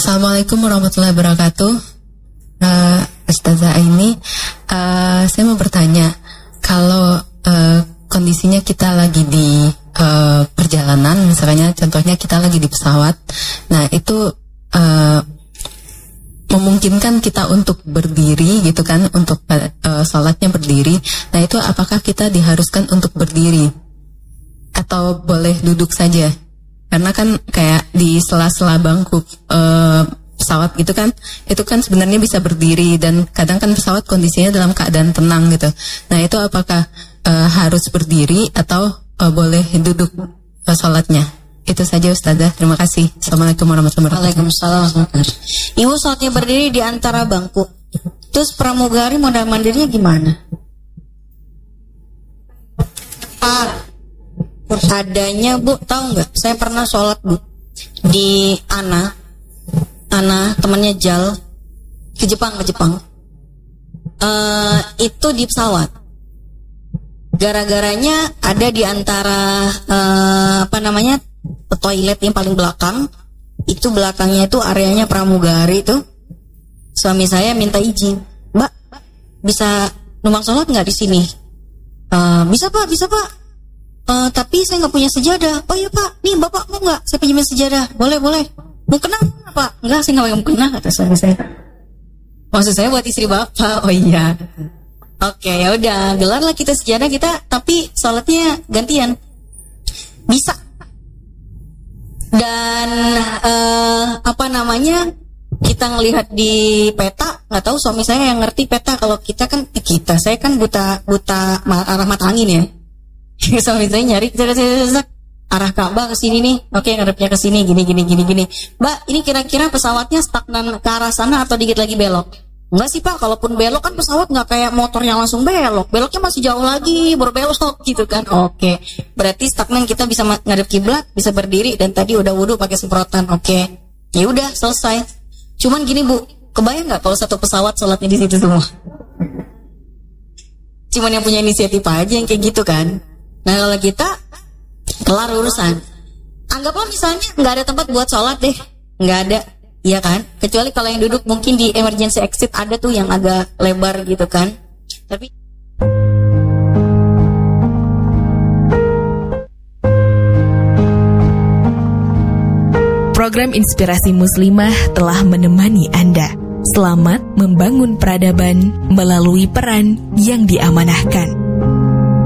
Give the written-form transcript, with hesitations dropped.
Assalamualaikum warahmatullahi wabarakatuh. Ustazah Aini, saya mau bertanya, kalau kondisinya kita lagi di perjalanan, misalnya contohnya kita lagi di pesawat, nah itu memungkinkan kita untuk berdiri gitu kan, untuk sholatnya berdiri. Nah itu apakah kita diharuskan untuk berdiri atau boleh duduk saja? Karena kan kayak di sela-sela bangku pesawat gitu kan, itu kan sebenarnya bisa berdiri, dan kadang kan pesawat kondisinya dalam keadaan tenang gitu. Nah itu apakah harus berdiri atau boleh duduk sholatnya? Itu saja Ustazah, terima kasih. Assalamualaikum warahmatullahi wabarakatuh. Waalaikumsalam. Ibu sholatnya berdiri di antara bangku, terus pramugari modal mandirinya gimana? Adanya Bu, tahu nggak? Saya pernah sholat Bu di Ana temannya Jal ke Jepang. Itu di pesawat. Gara-garanya ada di antara toilet yang paling belakang. Itu belakangnya itu areanya pramugari itu. Suami saya minta izin, Mbak, bisa numpang sholat nggak di sini? Bisa Pak. Tapi saya nggak punya sejadah. Oh iya Pak, nih Bapak mau nggak? Saya pinjemin sejadah. Boleh. Mau kena Pak? Enggak, saya nggak mau kena, kata suami saya. Maksud saya buat istri Bapak. Oh iya. Oke, ya udah, gelarlah kita sejadah kita, tapi sholatnya gantian. Bisa. Dan kita ngelihat di peta, nggak tahu suami saya yang ngerti peta. Kalau saya kan buta arah mata angin ya. Suami saya nyari arah Ka'bah ke sini nih. Oke, ngadepnya ke sini gini. Mbak, ini kira-kira pesawatnya stagnan ke arah sana atau dikit lagi belok? Enggak sih Pak, kalaupun belok kan pesawat nggak kayak motor yang langsung belok. Beloknya masih jauh lagi berbelok gitu kan. Oke. Berarti stagnan kita bisa ngadep kiblat, bisa berdiri, dan tadi udah wudu pakai semprotan. Oke. Ya udah, selesai. Cuman gini Bu, kebayang nggak kalau satu pesawat sholatnya di situ semua? Cuman yang punya inisiatif aja yang kayak gitu kan. Nah kalau kita kelar urusan. Anggaplah misalnya nggak ada tempat buat sholat deh, nggak ada, iya kan? Kecuali kalau yang duduk mungkin di emergency exit ada tuh yang agak lebar gitu kan. Tapi program Inspirasi Muslimah telah menemani Anda. Selamat membangun peradaban melalui peran yang diamanahkan.